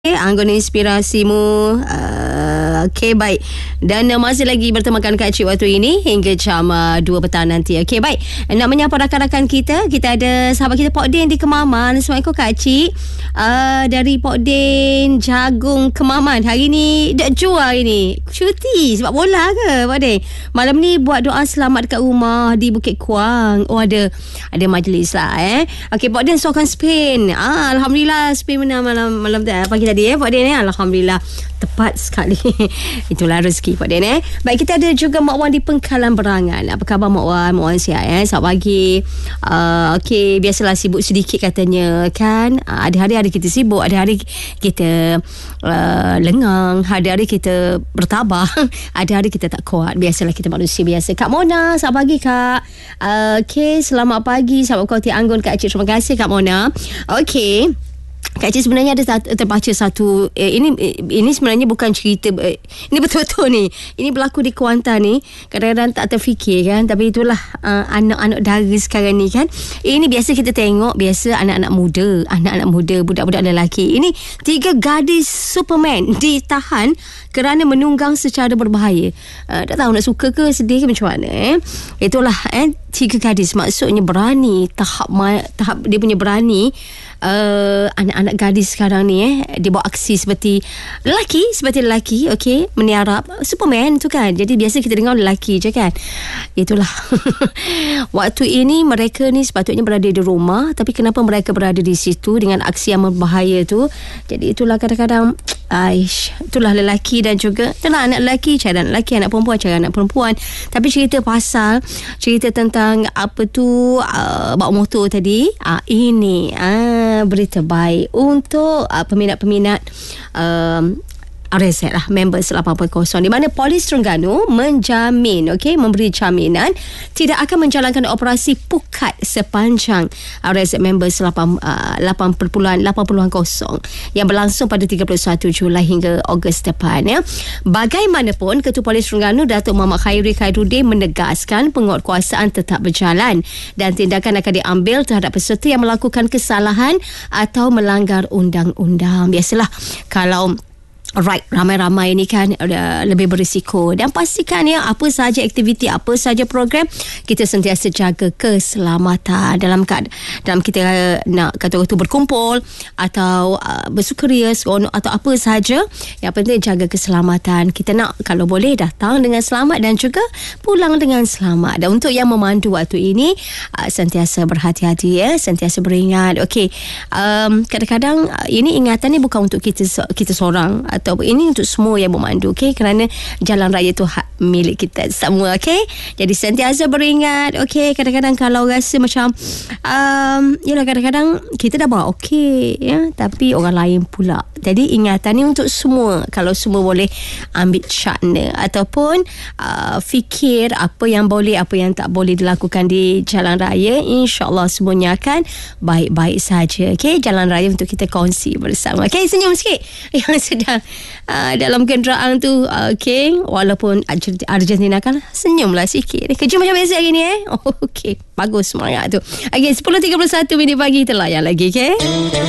Anggota inspirasimu. Okey, baik. Dan masih lagi bertemakan Kak Cik waktu ini hingga jam 2 petang nanti. Okey, baik. Nak menyapa rakan-rakan kita. Kita ada sahabat kita Pok Din di Kemaman. Assalamualaikum Kak Cik. Dari Pok Din Jagung Kemaman. Hari ni dak jual hari ni. Cuti sebab bola ke Pok Din? Malam ni buat doa selamat dekat rumah di Bukit Kuang. Oh, ada majlis lah Okey, Pok Din sokan Spain. Alhamdulillah Spain menang malam pagi tadi Pok Din Alhamdulillah. Tepat sekali. Itulah rezeki Pak Den Baik, kita ada juga Mak Wan di Pengkalan Berangan. Apa khabar Mak Wan? Mak Wan sihat selamat pagi. Okey, biasalah sibuk sedikit katanya kan. Ada hari kita sibuk, ada hari kita lengang, ada hari kita bertabah, ada hari kita tak kuat. Biasalah kita manusia biasa. Kak Mona, selamat pagi Kak. Okey, selamat pagi sahabat Kauti Anggun Kak Cik. Terima kasih Kak Mona. Okey, Kak Cik, sebenarnya ada terbaca satu ini sebenarnya bukan cerita, ini betul-betul ni, ini berlaku di Kuantan ni. Kadang-kadang tak terfikir kan, tapi itulah anak-anak dara sekarang ni kan. Ini biasa kita tengok, biasa anak-anak muda, budak-budak lelaki. Ini 3 gadis Superman ditahan kerana menunggang secara berbahaya. Tak tahu nak suka ke sedih ke macam mana Itulah 3 gadis, maksudnya berani, tahap dia punya berani. Anak-anak gadis sekarang ni dia buat aksi seperti lelaki, okey, meniarap Superman tu kan. Jadi biasa kita dengar lelaki je kan. Itulah. Waktu ini mereka ni sepatutnya berada di rumah, tapi kenapa mereka berada di situ dengan aksi yang berbahaya tu. Jadi itulah kadang-kadang itulah lelaki dan juga itulah anak lelaki cari anak lelaki, anak perempuan cari anak perempuan. Tapi cerita tentang apa tu bawa motor tadi, ini berita baik untuk peminat-peminat RZ lah, members 8.0, di mana Polis Terengganu menjamin, memberi jaminan tidak akan menjalankan operasi pukat sepanjang RZ members 8.0 yang berlangsung pada 31 Julai hingga Ogos depan Bagaimanapun, Ketua Polis Terengganu Datuk Muhammad Khairuddin menegaskan penguatkuasaan tetap berjalan dan tindakan akan diambil terhadap peserta yang melakukan kesalahan atau melanggar undang-undang. Biasalah kalau ramai-ramai ni kan lebih berisiko. Dan pastikan apa sahaja aktiviti, apa sahaja program, kita sentiasa jaga keselamatan dalam kita nak kata-kata berkumpul atau bersukaria seronok atau apa sahaja. Yang penting jaga keselamatan. Kita nak kalau boleh datang dengan selamat dan juga pulang dengan selamat. Dan untuk yang memandu waktu ini, sentiasa berhati-hati sentiasa beringat. Okey, kadang-kadang ini ingatan ni bukan untuk kita seorang atau ini untuk semua yang memandu, kerana jalan raya tu hak milik kita semua, jadi sentiasa beringat. Kadang-kadang kalau rasa macam yalah, kadang-kadang kita dah bawa tapi orang lain pula. Jadi ingatan ni untuk semua. Kalau semua boleh ambil cakna ataupun fikir apa yang boleh, apa yang tak boleh dilakukan di jalan raya, insyaAllah semuanya akan baik-baik saja. Jalan raya untuk kita kongsi bersama. Senyum sikit yang sedang dalam kenderaan tu. Walaupun Argentina kan, senyumlah sikit. Kerja macam biasa hari ni bagus semangat tu. 10.31 minit pagi, kita layan lagi.